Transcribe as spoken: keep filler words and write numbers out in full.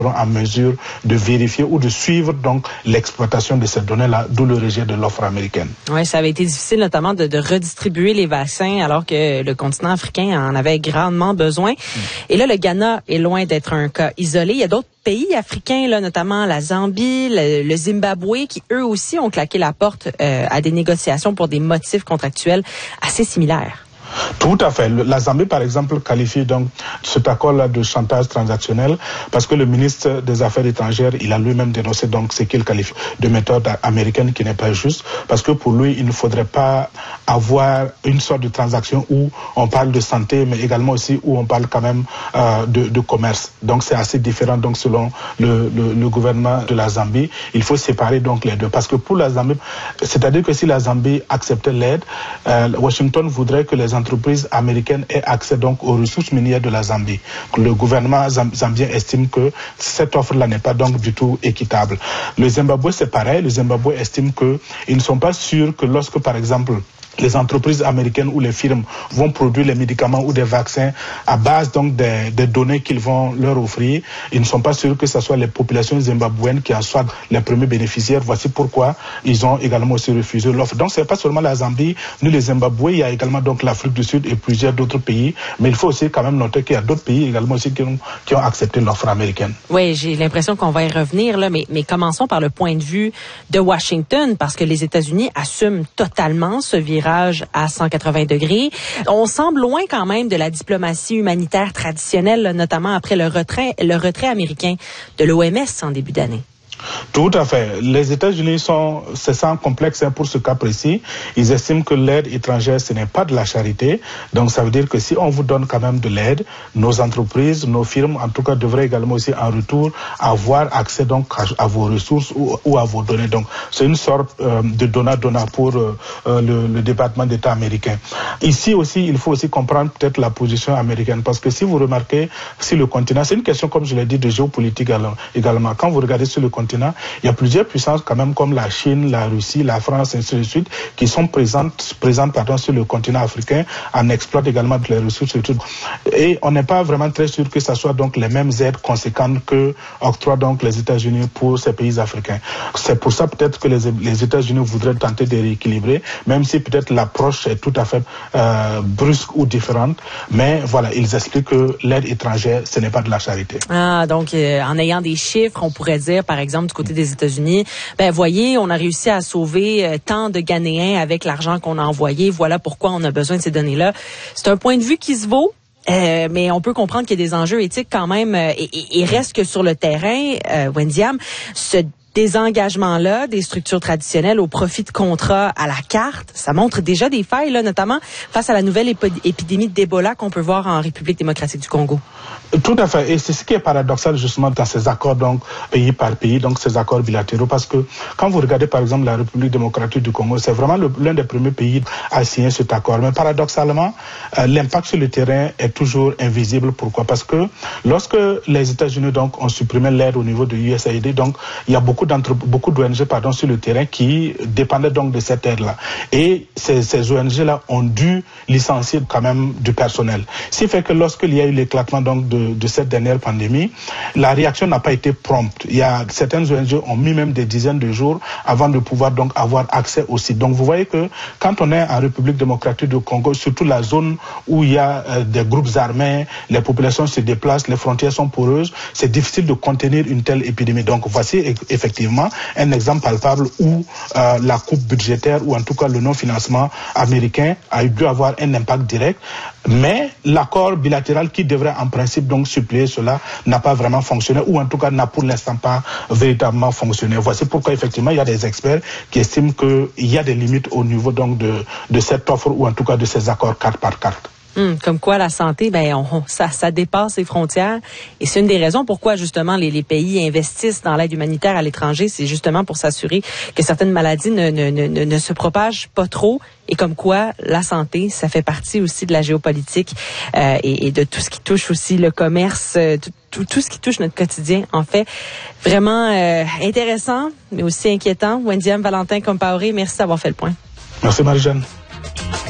en mesure de vérifier ou de suivre donc l'exploitation de ces données-là, d'où le rejet de l'offre américaine. Oui, ça avait été difficile notamment de, de redistribuer les vaccins alors que le continent africain en avait grandement besoin. Mm. Et là, le Ghana est loin d'être un cas isolé. Il y a d'autres pays africains, là, notamment la Zambie, le, le Zimbabwe, qui eux aussi ont claqué la porte euh, à des négociations pour des motifs contractuels assez similaires. Tout à fait. La Zambie, par exemple, qualifie donc cet accord-là de chantage transactionnel parce que le ministre des Affaires étrangères, il a lui-même dénoncé donc ce qu'il qualifie de méthode américaine qui n'est pas juste parce que pour lui, il ne faudrait pas avoir une sorte de transaction où on parle de santé, mais également aussi où on parle quand même euh, de, de commerce. Donc c'est assez différent donc selon le, le, le gouvernement de la Zambie. Il faut séparer donc les deux parce que pour la Zambie, c'est-à-dire que si la Zambie acceptait l'aide, euh, Washington voudrait que les entreprises américaines aient accès donc aux ressources minières de la Zambie. Le gouvernement zambien estime que cette offre-là n'est pas donc du tout équitable. Le Zimbabwe, c'est pareil. Le Zimbabwe estime qu'ils ne sont pas sûrs que lorsque, par exemple, les entreprises américaines ou les firmes vont produire les médicaments ou des vaccins à base donc des, des données qu'ils vont leur offrir. Ils ne sont pas sûrs que ce soit les populations zimbabwéennes qui en soient les premiers bénéficiaires. Voici pourquoi ils ont également aussi refusé l'offre. Donc ce n'est pas seulement la Zambie ni le Zimbabwe, il y a également donc l'Afrique du Sud et plusieurs d'autres pays. Mais il faut aussi quand même noter qu'il y a d'autres pays également aussi qui ont, qui ont accepté l'offre américaine. Oui, j'ai l'impression qu'on va y revenir là, mais, mais commençons par le point de vue de Washington, parce que les États-Unis assument totalement ce virage à cent quatre-vingts degrés. On semble loin quand même de la diplomatie humanitaire traditionnelle, notamment après le retrait, le retrait américain de l'O M S en début d'année. Tout à fait. Les États-Unis sont, c'est sans complexe hein, pour ce cas précis. Ils estiment que l'aide étrangère, ce n'est pas de la charité. Donc, ça veut dire que si on vous donne quand même de l'aide, nos entreprises, nos firmes, en tout cas, devraient également aussi en retour avoir accès donc à, à vos ressources ou, ou à vos données. Donc, c'est une sorte euh, de donnant-donnant pour euh, le, le département d'État américain. Ici aussi, il faut aussi comprendre peut-être la position américaine, parce que si vous remarquez, si le continent, c'est une question, comme je l'ai dit, de géopolitique également. Quand vous regardez sur le continent, il y a plusieurs puissances quand même comme la Chine, la Russie, la France, ainsi de suite, qui sont présentes, présentes pardon, sur le continent africain, en exploitent également les ressources et tout. Et on n'est pas vraiment très sûr que ce soit donc les mêmes aides conséquentes que octroient donc les États-Unis pour ces pays africains. C'est pour ça peut-être que les, les États-Unis voudraient tenter de rééquilibrer, même si peut-être l'approche est tout à fait euh, brusque ou différente. Mais voilà, ils expliquent que l'aide étrangère, ce n'est pas de la charité. Ah, donc euh, en ayant des chiffres, on pourrait dire, par exemple, du côté des États-Unis, ben voyez, on a réussi à sauver euh, tant de Ghanéens avec l'argent qu'on a envoyé. Voilà pourquoi on a besoin de ces données-là. C'est un point de vue qui se vaut. Euh, mais on peut comprendre qu'il y a des enjeux éthiques quand même. Euh, et, et, et reste que sur le terrain, euh, Wendiam, ce désengagement-là des structures traditionnelles au profit de contrats à la carte, ça montre déjà des failles, là, notamment face à la nouvelle épi- épidémie d'Ebola qu'on peut voir en République démocratique du Congo. Tout à fait. Et c'est ce qui est paradoxal justement dans ces accords, donc pays par pays, donc ces accords bilatéraux, parce que quand vous regardez par exemple la République démocratique du Congo, c'est vraiment le, l'un des premiers pays à signer cet accord. Mais paradoxalement, euh, l'impact sur le terrain est toujours invisible. Pourquoi? Parce que lorsque les États-Unis donc ont supprimé l'aide au niveau de U S A I D, donc il y a beaucoup d'entre beaucoup d'O N G pardon sur le terrain qui dépendaient donc de cette aide-là. Et ces, ces O N G-là ont dû licencier quand même du personnel. Ce qui fait que lorsqu'il y a eu l'éclatement donc de De, de cette dernière pandémie, la réaction n'a pas été prompte. Il y a certaines O N G ont mis même des dizaines de jours avant de pouvoir donc avoir accès au site. Donc vous voyez que quand on est en République démocratique du Congo, surtout la zone où il y a euh, des groupes armés, les populations se déplacent, les frontières sont poreuses, c'est difficile de contenir une telle épidémie. Donc voici e- effectivement un exemple palpable où euh, la coupe budgétaire ou en tout cas le non-financement américain a dû avoir un impact direct. Mais l'accord bilatéral qui devrait en principe donc suppléer cela n'a pas vraiment fonctionné, ou en tout cas n'a pour l'instant pas véritablement fonctionné. Voici pourquoi effectivement il y a des experts qui estiment qu'il y a des limites au niveau donc de, de cette offre ou en tout cas de ces accords carte par carte. Hum, comme quoi la santé, ben on, ça, ça dépasse les frontières, et c'est une des raisons pourquoi justement les, les pays investissent dans l'aide humanitaire à l'étranger, c'est justement pour s'assurer que certaines maladies ne, ne, ne, ne se propagent pas trop, et comme quoi la santé, ça fait partie aussi de la géopolitique euh, et, et de tout ce qui touche aussi le commerce, euh, tout, tout, tout ce qui touche notre quotidien. En fait, vraiment euh, intéressant, mais aussi inquiétant. Wendiam Valentin Compaoré, merci d'avoir fait le point. Merci Marie-Jeanne.